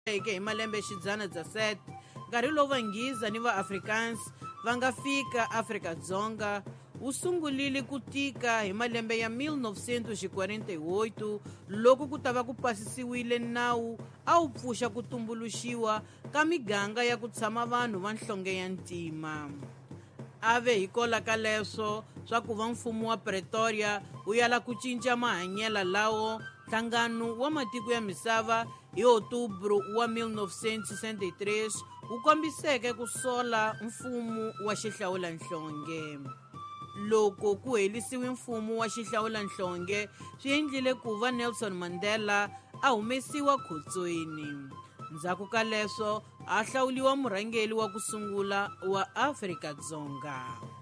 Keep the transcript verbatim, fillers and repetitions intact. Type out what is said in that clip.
hi malembe xidzana dza sete nkarhi lowu vanghiza ni va-Afrikaans va nga fika Afrika-Dzonga wu sungulile ku tika hi malembe ya mil novecentos e quarenta e oito loko ku ta va ku pasisiwile nawu a wu pfuxa ku tumbuluxiwa ka miganga ya ku tshama vanhu va nhlonge ya ntima. Ave hikola ka leswo swa ku va mfumo wa Pretoria wu yala ku cinca mahanyela lawo nhlangano wa matiko ya misava hi Otubro wa mil novecentos e sessenta e três wu kombiseke ku sola mfumo wa xihlawulanhlonge. Loko ku helisiwe mfumo wa xihlawulanhlonge swi endlile ku va Nelson Mandela a humesiwa khotsweni. Ndzhaku ka leswo a hlawuliwa murhangeri wa ku sungula wa Afrika-Dzonga.